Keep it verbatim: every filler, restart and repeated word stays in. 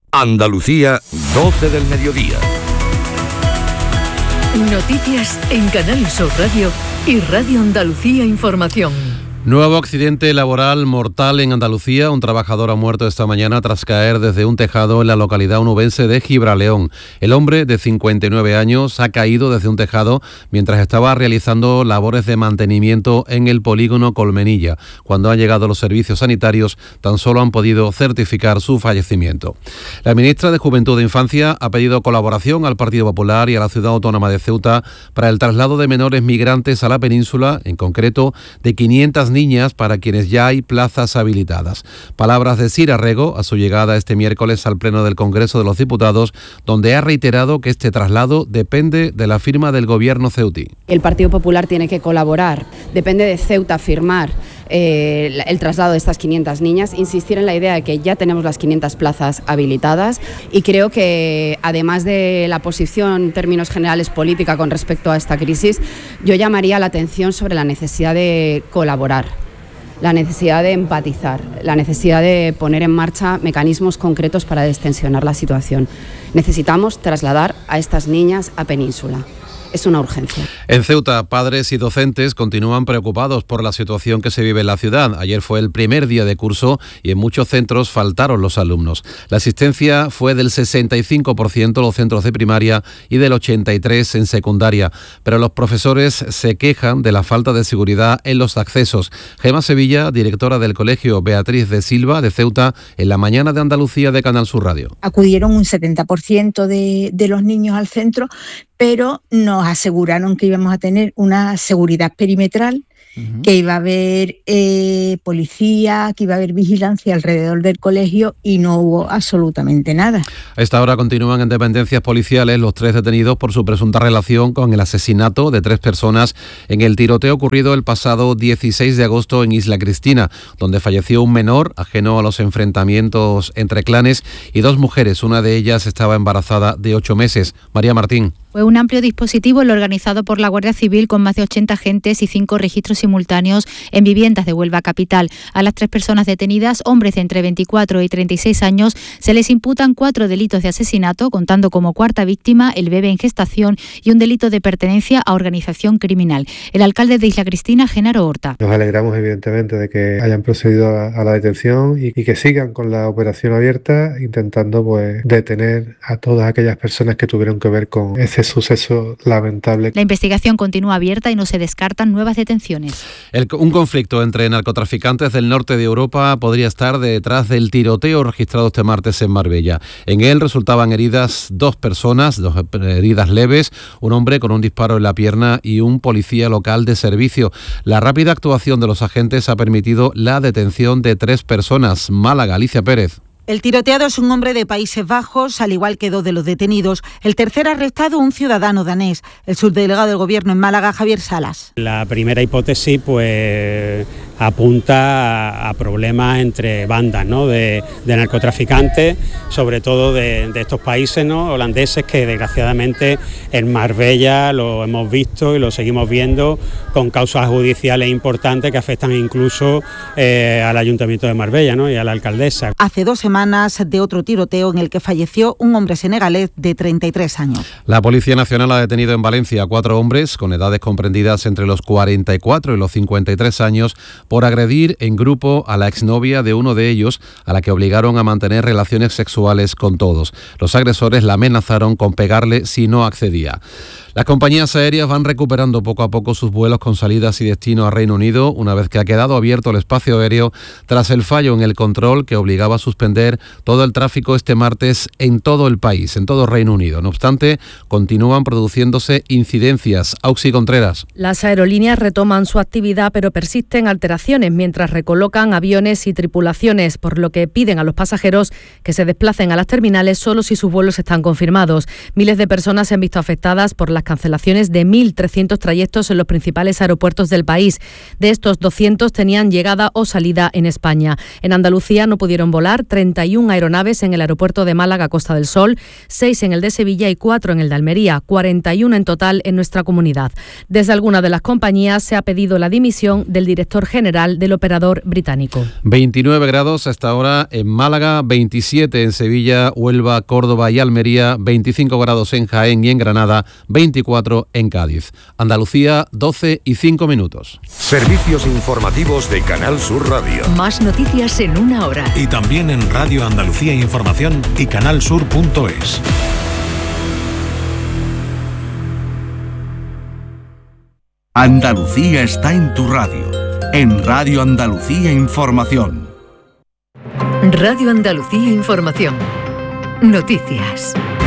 Andalucía, doce del mediodía. Noticias en Canal Sur Radio y Radio Andalucía Información. Nuevo accidente laboral mortal en Andalucía. Un trabajador ha muerto esta mañana tras caer desde un tejado en la localidad onubense de Gibraleón. El hombre, de cincuenta y nueve años, ha caído desde un tejado mientras estaba realizando labores de mantenimiento en el polígono Colmenilla. Cuando han llegado los servicios sanitarios, tan solo han podido certificar su fallecimiento. La ministra de Juventud e Infancia ha pedido colaboración al Partido Popular y a la Ciudad Autónoma de Ceuta para el traslado de menores migrantes a la península, en concreto de quinientas niñas para quienes ya hay plazas habilitadas. Palabras de Sira Rego a su llegada este miércoles al Pleno del Congreso de los Diputados, donde ha reiterado que este traslado depende de la firma del Gobierno ceutí. El Partido Popular tiene que colaborar, depende de Ceuta firmar eh, el traslado de estas quinientas niñas, insistir en la idea de que ya tenemos las quinientas plazas habilitadas y creo que además de la posición en términos generales política con respecto a esta crisis, yo llamaría la atención sobre la necesidad de colaborar, la necesidad de empatizar, la necesidad de poner en marcha mecanismos concretos para destensionar la situación. Necesitamos trasladar a estas niñas a Península. Es una urgencia. En Ceuta, padres y docentes continúan preocupados por la situación que se vive en la ciudad. Ayer fue el primer día de curso y en muchos centros faltaron los alumnos. La asistencia fue del sesenta y cinco por ciento en los centros de primaria y del ochenta y tres por ciento en secundaria. Pero los profesores se quejan de la falta de seguridad en los accesos. Gema Sevilla, directora del Colegio Beatriz de Silva de Ceuta, en la mañana de Andalucía de Canal Sur Radio. Acudieron un setenta por ciento de, de los niños al centro, pero nos aseguraron que íbamos a tener una seguridad perimetral, uh-huh. que iba a haber eh, policía, que iba a haber vigilancia alrededor del colegio y no hubo absolutamente nada. A esta hora continúan en dependencias policiales los tres detenidos por su presunta relación con el asesinato de tres personas en el tiroteo ocurrido el pasado dieciséis de agosto en Isla Cristina, donde falleció un menor ajeno a los enfrentamientos entre clanes y dos mujeres. Una de ellas estaba embarazada de ocho meses. María Martín. Fue un amplio dispositivo el organizado por la Guardia Civil con más de ochenta agentes y cinco registros simultáneos en viviendas de Huelva capital. A las tres personas detenidas, hombres de entre veinticuatro y treinta y seis años, se les imputan cuatro delitos de asesinato, contando como cuarta víctima el bebé en gestación y un delito de pertenencia a organización criminal. El alcalde de Isla Cristina, Genaro Horta. Nos alegramos evidentemente de que hayan procedido a, a la detención y, y que sigan con la operación abierta, intentando pues detener a todas aquellas personas que tuvieron que ver con ese suceso lamentable. La investigación continúa abierta y no se descartan nuevas detenciones. El, un conflicto entre narcotraficantes del norte de Europa podría estar detrás del tiroteo registrado este martes en Marbella. En él resultaban heridas dos personas, dos heridas leves, un hombre con un disparo en la pierna y un policía local de servicio. La rápida actuación de los agentes ha permitido la detención de tres personas. Málaga, Alicia Pérez. El tiroteado es un hombre de Países Bajos, al igual que dos de los detenidos. El tercer arrestado, un ciudadano danés. El subdelegado del Gobierno en Málaga, Javier Salas. La primera hipótesis pues apunta a, a problemas entre bandas, ¿no? de, de narcotraficantes, sobre todo de, de estos países, ¿no? holandeses, que desgraciadamente en Marbella lo hemos visto y lo seguimos viendo con causas judiciales importantes que afectan incluso eh, al Ayuntamiento de Marbella, ¿no? y a la alcaldesa. Hace dos semanas de otro tiroteo en el que falleció un hombre senegalés de treinta y tres años. La Policía Nacional ha detenido en Valencia a cuatro hombres con edades comprendidas entre los cuarenta y cuatro y los cincuenta y tres años por agredir en grupo a la exnovia de uno de ellos, a la que obligaron a mantener relaciones sexuales con todos. Los agresores la amenazaron con pegarle si no accedía. Las compañías aéreas van recuperando poco a poco sus vuelos con salidas y destino a Reino Unido, una vez que ha quedado abierto el espacio aéreo tras el fallo en el control que obligaba a suspender todo el tráfico este martes en todo el país, en todo Reino Unido. No obstante, continúan produciéndose incidencias. Auxi Contreras. Las aerolíneas retoman su actividad, pero persisten alteraciones mientras recolocan aviones y tripulaciones, por lo que piden a los pasajeros que se desplacen a las terminales solo si sus vuelos están confirmados. Miles de personas se han visto afectadas por las cancelaciones de mil trescientos trayectos en los principales aeropuertos del país. De estos, doscientos tenían llegada o salida en España. En Andalucía no pudieron volar treinta y una aeronaves en el aeropuerto de Málaga Costa del Sol, seis en el de Sevilla y cuatro en el de Almería, cuarenta y uno en total en nuestra comunidad. Desde alguna de las compañías se ha pedido la dimisión del director general general del operador británico. veintinueve grados hasta ahora en Málaga, veintisiete en Sevilla, Huelva, Córdoba y Almería, veinticinco grados en Jaén y en Granada, veinticuatro en Cádiz. Andalucía, doce y cinco minutos. Servicios informativos de Canal Sur Radio. Más noticias en una hora. Y también en Radio Andalucía Información y canalsur punto es. Andalucía está en tu radio. En Radio Andalucía Información. Radio Andalucía Información. Noticias.